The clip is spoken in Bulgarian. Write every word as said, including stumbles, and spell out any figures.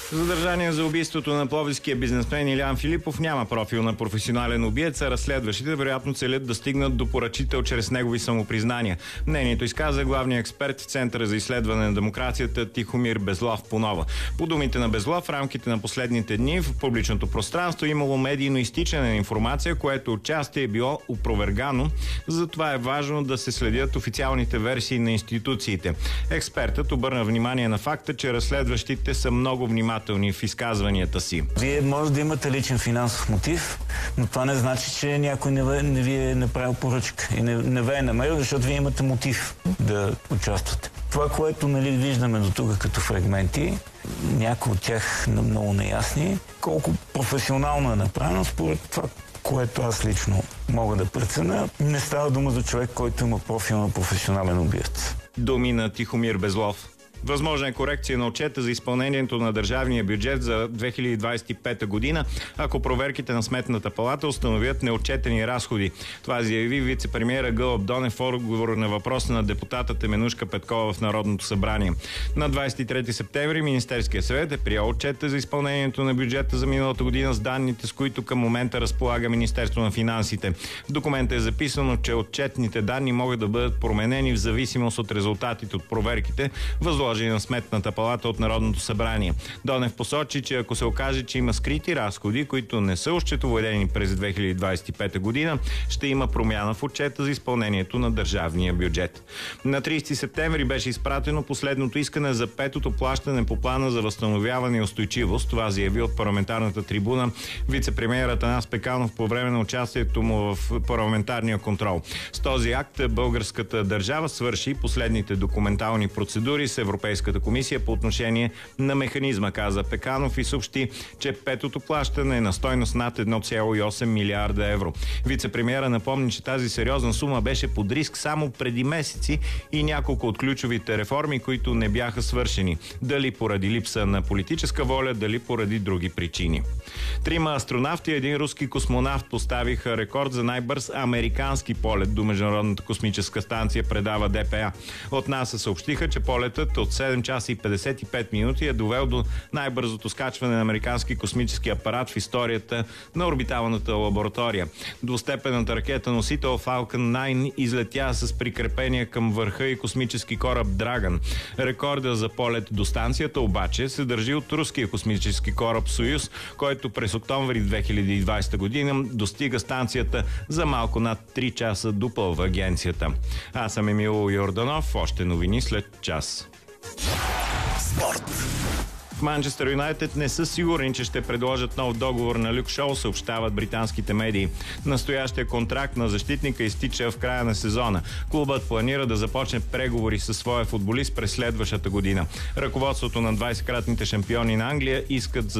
Задържание за убийството на пловдивския бизнесмен Илиян Филипов няма профил на професионален убиец, а разследващите вероятно целят да стигнат до поръчител чрез негови самопризнания. Мнението изказа главният експерт в Центъра за изследване на демокрацията Тихомир Безлав-Понова. По думите на Безлав, в рамките на последните дни в публичното пространство имало медийно изтичане на информация, което отчасти е било опровергано. Затова е важно да се следят официалните версии на институциите. Експертът обърна внимание на факта, че разследващите са много внимателни в изказванията си. Вие може да имате личен финансов мотив, но това не значи, че някой не, не ви е направил поръчка и не, не ви е намерил, защото вие имате мотив да участвате. Това, което нали, виждаме до тук като фрагменти, някои от тях много неясни, колко професионално е направено, според това, което аз лично мога да преценя, не става дума за човек, който има профил на професионален убиец. Думи на Тихомир Безлов. Възможна е корекция на отчета за изпълнението на държавния бюджет за две хиляди двадесет и пета година, ако проверките на Сметната палата установят неотчетени разходи. Това заяви вице-премиера Гълъб Донев в отговор на въпроса на депутата Теменужка Петкова в Народното събрание. На двадесет и трети септември Министерския съвет е приел отчета за изпълнението на бюджета за миналата година с данните, с които към момента разполага Министерство на финансите. В документа е записано, че отчетните данни могат да бъдат променени в зависимост от резултатите от проверките, възложени на Сметната палата от Народното събрание. Донев посочи, че ако се окаже, че има скрити разходи, които не са осчетоводени през две хиляди двадесет и пета година, ще има промяна в отчета за изпълнението на държавния бюджет. На тридесети септември беше изпратено последното искане за петото плащане по плана за възстановяване и устойчивост. Това заяви от парламентарната трибуна вице-премиерът Атанас Пеканов по време на участието му в парламентарния контрол. С този акт българската държава свърши последните документални процедури с Европейската Европейската комисия по отношение на механизма, каза Пеканов и съобщи, че петото плащане е на стойност над едно цяло и осем милиарда евро. Вице-премиера напомни, че тази сериозна сума беше под риск само преди месеци и няколко от ключовите реформи, които не бяха свършени. Дали поради липса на политическа воля, дали поради други причини. Трима астронавти и един руски космонавт поставиха рекорд за най-бърз американски полет до Международната космическа станция, предава Д П А. От НАСА съобщиха, че полетът от седем часа и петдесет и пет минути е довел до най-бързото скачване на американски космически апарат в историята на орбиталната лаборатория. Двустепенната ракета-носител Falcon девет излетя с прикрепение към върха и космически кораб Драган. Рекорда за полет до станцията обаче се държи от руския космически кораб Союз, който през октомври две хиляди и двадесета година достига станцията за малко над три часа, допълва агенцията. Аз съм Емил Йорданов. Още новини след час. Спорт. В Манчестър Юнайтед не са сигурни, че ще предложат нов договор на Люк Шоу, съобщават британските медии. Настоящия контракт на защитника изтича в края на сезона. Клубът планира да започне преговори със своя футболист през следващата година. Ръководството на двадесеткратните шампиони на Англия искат за